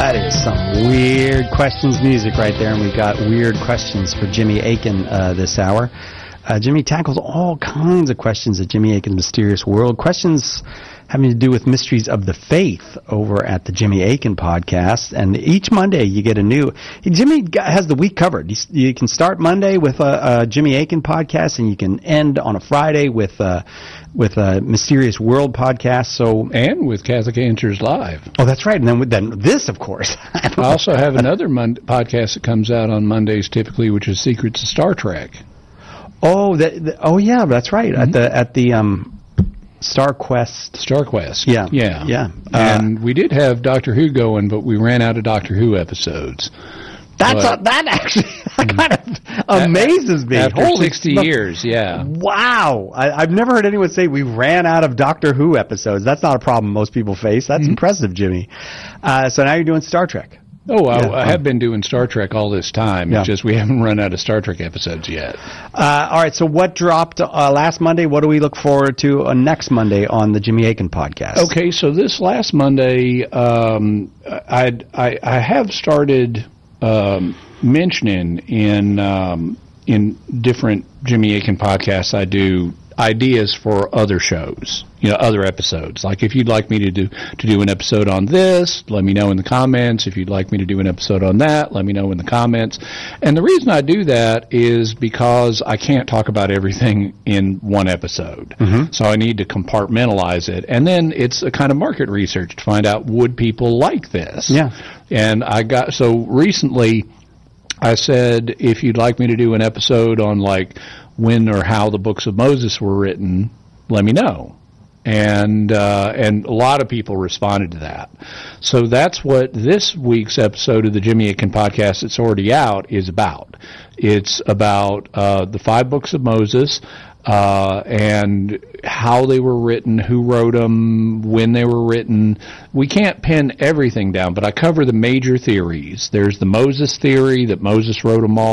That is some weird questions music right there, and we've got weird questions for Jimmy Akin this hour. Jimmy tackles all kinds of questions at Jimmy Akin's Mysterious World. Questions having to do with mysteries of the faith over at the Jimmy Akin podcast. And each Monday you get a new... Jimmy has the week covered. You can start Monday with a Jimmy Akin podcast, and you can end on a Friday with a Mysterious World podcast. And with Catholic Answers Live. Oh, that's right. And then this, of course. I also have another podcast that comes out on Mondays typically, which is Secrets of Star Trek. Oh, yeah, that's right. Mm-hmm. At the StarQuest. Yeah. And we did have Doctor Who going, but we ran out of Doctor Who episodes. That actually kind of amazes me. After 60 years, yeah. Wow. I've never heard anyone say we ran out of Doctor Who episodes. That's not a problem most people face. That's impressive, Jimmy. So now you're doing Star Trek. Oh, I have been doing Star Trek all this time. Yeah. It's just we haven't run out of Star Trek episodes yet. All right, so what dropped last Monday? What do we look forward to next Monday on the Jimmy Akin podcast? Okay, so this last Monday, I have started mentioning in different Jimmy Akin podcasts I do ideas for other shows, other episodes. Like if you'd like me to do an episode on this, let me know in the comments. If you'd like me to do an episode on that, let me know in the comments. And the reason I do that is because I can't talk about everything in one episode. Mm-hmm. So I need to compartmentalize it. And then it's a kind of market research to find out, would people like this? Yeah. And so recently I said, if you'd like me to do an episode on like when or how the books of Moses were written, let me know. And a lot of people responded to that. So that's what this week's episode of the Jimmy Akin podcast that's already out is about. It's about the 5 books of Moses, and how they were written, who wrote them, when they were written. We can't pin everything down, but I cover the major theories. There's the Moses theory, that Moses wrote them all.